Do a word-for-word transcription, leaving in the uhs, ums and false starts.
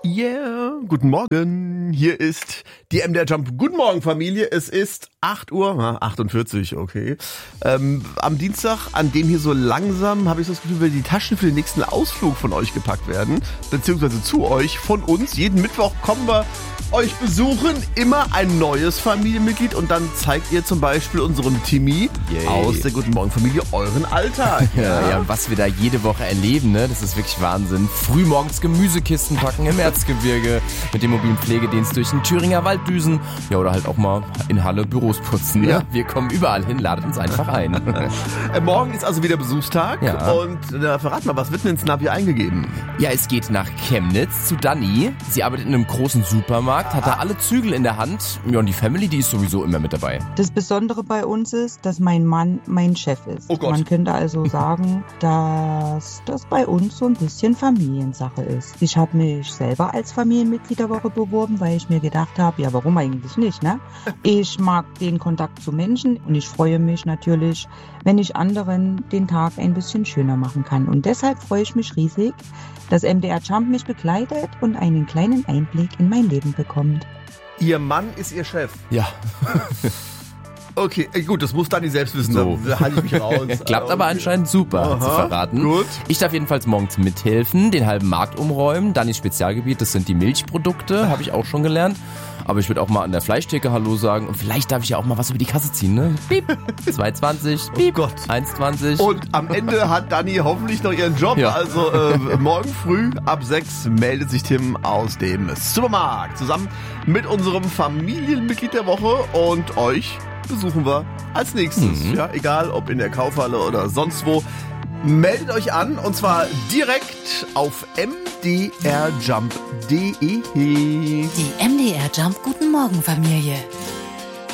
Yeah, guten Morgen. Hier ist die M D R Jump. Guten Morgen, Familie. Es ist acht Uhr, achtundvierzig, okay. Ähm, am Dienstag, an dem hier so langsam, habe ich so das Gefühl, die Taschen für den nächsten Ausflug von euch gepackt werden. Beziehungsweise zu euch, von uns. Jeden Mittwoch kommen wir euch besuchen. Immer ein neues Familienmitglied. Und dann zeigt ihr zum Beispiel unserem Timmy Yay. aus der Guten Morgen Familie euren Alltag. Ja, ja, ja, was wir da jede Woche erleben, ne? Das ist wirklich Wahnsinn. Frühmorgens Gemüsekisten packen im Erzgebirge, mit dem mobilen Pflegedienst durch den Thüringer Wald düsen. Ja, oder halt auch mal in Halle Büros putzen. Ne? Ja. Wir kommen überall hin, ladet uns einfach ein. äh, morgen ist also wieder Besuchstag. Ja. Und äh, verrat mal, was wird denn ins Navi eingegeben? Ja, es geht nach Chemnitz zu Dani. Sie arbeitet in einem großen Supermarkt, hat da alle Zügel in der Hand. Ja, und die Family, die ist sowieso immer mit dabei. Das Besondere bei uns ist, dass mein Mann mein Chef ist. Oh Gott. Man könnte also sagen, dass das bei uns so ein bisschen Familiensache ist. Ich habe mich selber als Familienmitglied der Woche beworben, weil ich mir gedacht habe, ja, warum eigentlich nicht, ne? Ich mag den Kontakt zu Menschen und ich freue mich natürlich, wenn ich anderen den Tag ein bisschen schöner machen kann. Und deshalb freue ich mich riesig, dass M D R Jump mich begleitet und einen kleinen Einblick in mein Leben bekommt. Ihr Mann ist ihr Chef? Ja. Okay, gut, das muss Dani selbst wissen, so. Da halte ich mich raus. Klappt aber anscheinend super, Aha, zu verraten. Gut. Ich darf jedenfalls morgens mithelfen, den halben Markt umräumen. Danis Spezialgebiet, das sind die Milchprodukte, habe ich auch schon gelernt. Aber ich würde auch mal an der Fleischtheke Hallo sagen. Und vielleicht darf ich ja auch mal was über die Kasse ziehen, ne? Piep, zwei zwanzig, piep, oh Gott. eins zwanzig. Und am Ende hat Dani hoffentlich noch ihren Job. Ja. Also äh, morgen früh ab sechs meldet sich Tim aus dem Supermarkt. Zusammen mit unserem Familienmitglied der Woche und euch besuchen wir als nächstes. Mhm. Ja, egal ob in der Kaufhalle oder sonst wo. Meldet euch an und zwar direkt auf m d r jump punkt d e. Die M D R Jump Guten Morgen Familie.